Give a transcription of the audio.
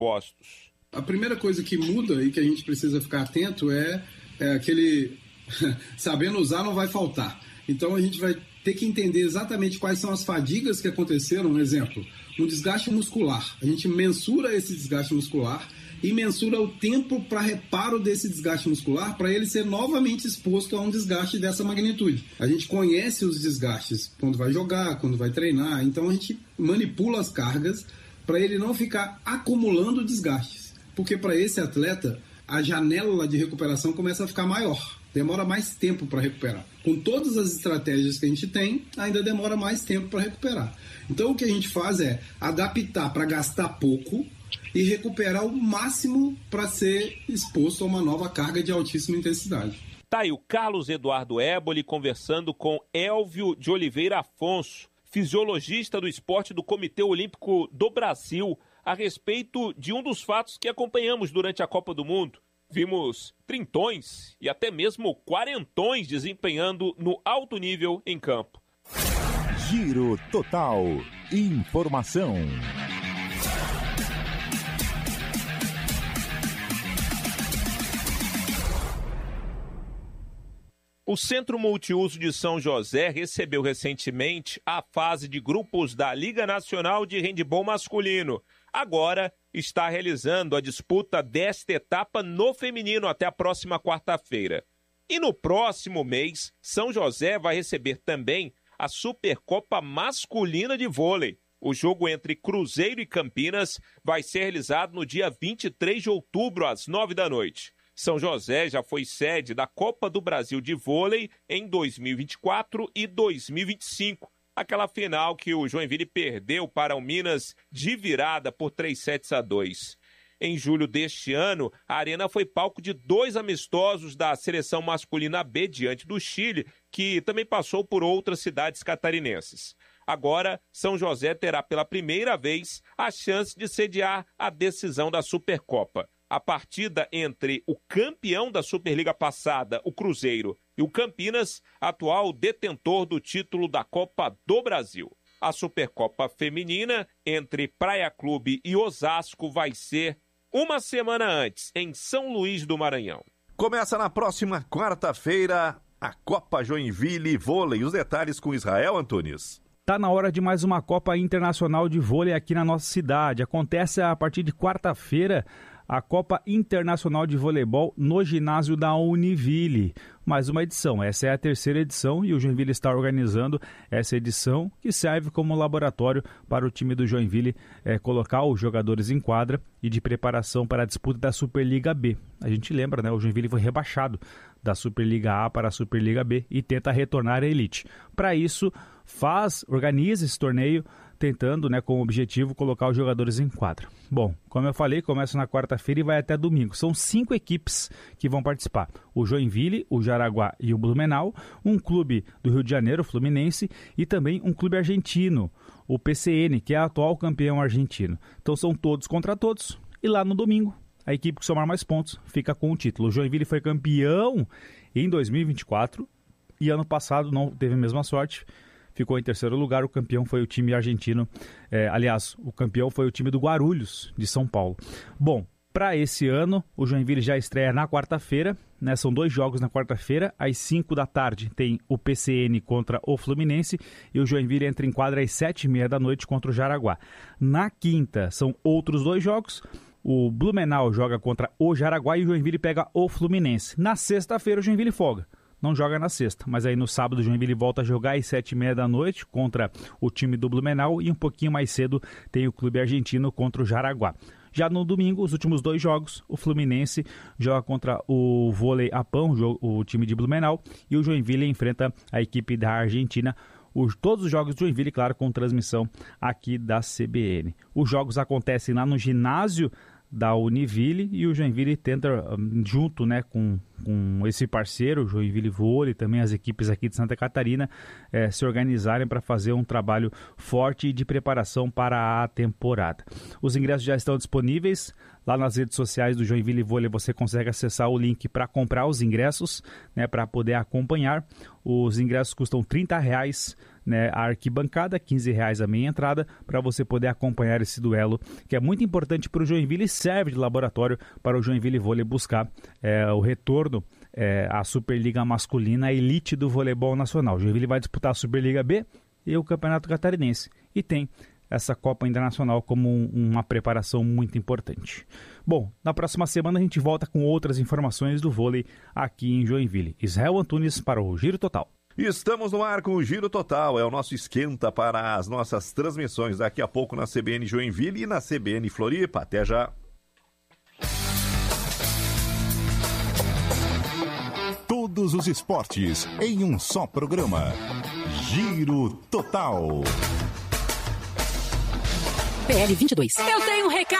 expostos. A primeira coisa que muda e que a gente precisa ficar atento é aquele sabendo usar não vai faltar. Então a gente vai ter que entender exatamente quais são as fadigas que aconteceram. Um exemplo, um desgaste muscular. A gente mensura esse desgaste muscular e mensura o tempo para reparo desse desgaste muscular para ele ser novamente exposto a um desgaste dessa magnitude. A gente conhece os desgastes quando vai jogar, quando vai treinar, então a gente manipula as cargas para ele não ficar acumulando desgastes. Porque para esse atleta, a janela de recuperação começa a ficar maior. Demora mais tempo para recuperar. Com todas as estratégias que a gente tem, ainda demora mais tempo para recuperar. Então o que a gente faz é adaptar para gastar pouco e recuperar o máximo para ser exposto a uma nova carga de altíssima intensidade. Tá aí o Carlos Eduardo Éboli conversando com Elvio de Oliveira Afonso, fisiologista do esporte do Comitê Olímpico do Brasil, a respeito de um dos fatos que acompanhamos durante a Copa do Mundo. Vimos trintões e até mesmo quarentões desempenhando no alto nível em campo. Giro Total. Informação. O Centro Multiuso de São José recebeu recentemente a fase de grupos da Liga Nacional de Handebol Masculino. Agora está realizando a disputa desta etapa no feminino até a próxima quarta-feira. E no próximo mês, São José vai receber também a Supercopa Masculina de Vôlei. O jogo entre Cruzeiro e Campinas vai ser realizado no dia 23 de outubro, às 9h. São José já foi sede da Copa do Brasil de Vôlei em 2024 e 2025. Aquela final que o Joinville perdeu para o Minas de virada por 3-2. Em julho deste ano, a arena foi palco de 2 amistosos da seleção masculina B diante do Chile, que também passou por outras cidades catarinenses. Agora, São José terá pela primeira vez a chance de sediar a decisão da Supercopa. A partida entre o campeão da Superliga passada, o Cruzeiro, e o Campinas, atual detentor do título da Copa do Brasil. A Supercopa Feminina entre Praia Clube e Osasco vai ser uma semana antes, em São Luís do Maranhão. Começa na próxima quarta-feira a Copa Joinville Vôlei. Os detalhes com Israel Antunes. Tá na hora de mais uma Copa Internacional de Vôlei aqui na nossa cidade. Acontece a partir de quarta-feira a Copa Internacional de Voleibol no ginásio da Univille. Mais uma edição, essa é a terceira edição e o Joinville está organizando essa edição que serve como laboratório para o time do Joinville colocar os jogadores em quadra e de preparação para a disputa da Superliga B. A gente lembra, né? O Joinville foi rebaixado da Superliga A para a Superliga B e tenta retornar à elite. Para isso, organiza esse torneio tentando, com o objetivo, colocar os jogadores em quadra. Bom, como eu falei, começa na quarta-feira e vai até domingo. São 5 equipes que vão participar. O Joinville, o Jaraguá e o Blumenau, um clube do Rio de Janeiro, o Fluminense, e também um clube argentino, o PCN, que é o atual campeão argentino. Então são todos contra todos. E lá no domingo, a equipe que somar mais pontos fica com o título. O Joinville foi campeão em 2024 e ano passado não teve a mesma sorte. Ficou em terceiro lugar, o campeão foi o time argentino, o campeão foi o time do Guarulhos, de São Paulo. Bom, para esse ano, o Joinville já estreia na quarta-feira, são 2 jogos na quarta-feira, às 5 da tarde tem o PCN contra o Fluminense e o Joinville entra em quadra às 7h30 contra o Jaraguá. Na quinta, são outros 2 jogos, o Blumenau joga contra o Jaraguá e o Joinville pega o Fluminense. Na sexta-feira, o Joinville folga. Não joga na sexta, mas aí no sábado o Joinville volta a jogar às 7h30 contra o time do Blumenau e um pouquinho mais cedo tem o clube argentino contra o Jaraguá. Já no domingo, os últimos 2 jogos, o Fluminense joga contra o Vôlei Apão, o time de Blumenau, e o Joinville enfrenta a equipe da Argentina. Todos os jogos do Joinville, claro, com transmissão aqui da CBN. Os jogos acontecem lá no ginásio da Univille e o Joinville tenta, junto com esse parceiro, o Joinville Vôlei, também as equipes aqui de Santa Catarina, se organizarem para fazer um trabalho forte de preparação para a temporada. Os ingressos já estão disponíveis lá nas redes sociais do Joinville Vôlei. Você consegue acessar o link para comprar os ingressos, para poder acompanhar. Os ingressos custam R$30, né, a arquibancada, R$15 a meia entrada, para você poder acompanhar esse duelo, que é muito importante para o Joinville e serve de laboratório para o Joinville Vôlei buscar o retorno à Superliga Masculina, a elite do voleibol nacional. O Joinville vai disputar a Superliga B e o Campeonato Catarinense, e tem essa Copa Internacional como uma preparação muito importante. Bom, na próxima semana a gente volta com outras informações do vôlei aqui em Joinville. Israel Antunes para o Giro Total. Estamos no ar com o Giro Total, é o nosso esquenta para as nossas transmissões daqui a pouco na CBN Joinville e na CBN Floripa. Até já! Todos os esportes em um só programa. Giro Total. PL 22. Eu tenho um recado.